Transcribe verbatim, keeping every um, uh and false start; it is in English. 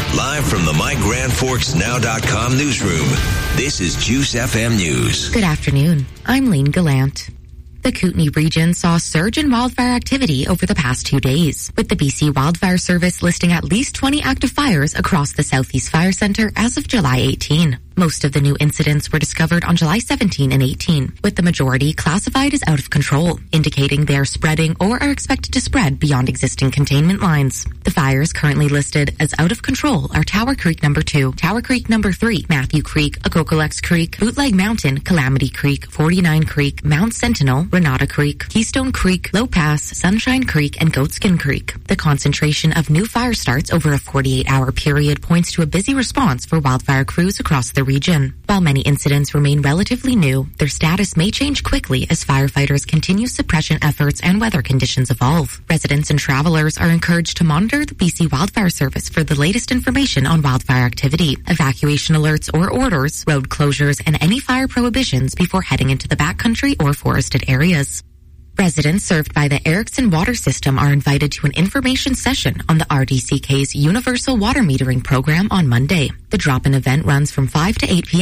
Live from the my grand forks now dot com newsroom, this is Juice F M News. Good afternoon. I'm Lane Gallant. The Kootenay region saw a surge in wildfire activity over the past two days, with the B C Wildfire Service listing at least twenty active fires across the Southeast Fire Centre as of July eighteenth. Most of the new incidents were discovered on July seventeenth and eighteenth, with the majority classified as out of control, indicating they are spreading or are expected to spread beyond existing containment lines. The fires currently listed as out of control are Tower Creek Number two, Tower Creek Number three, Matthew Creek, Ococolex Creek, Bootleg Mountain, Calamity Creek, forty-nine Creek, Mount Sentinel, Renata Creek, Keystone Creek, Low Pass, Sunshine Creek, and Goatskin Creek. The concentration of new fire starts over a forty-eight hour period points to a busy response for wildfire crews across the region. While many incidents remain relatively new, their status may change quickly as firefighters continue suppression efforts and weather conditions evolve. Residents and travelers are encouraged to monitor the B C Wildfire Service for the latest information on wildfire activity, evacuation alerts or orders, road closures, and any fire prohibitions before heading into the backcountry or forested areas. Residents served by the Erickson Water System are invited to an information session on the R D C K's Universal Water Metering Program on Monday. The drop-in event runs from five to eight p.m.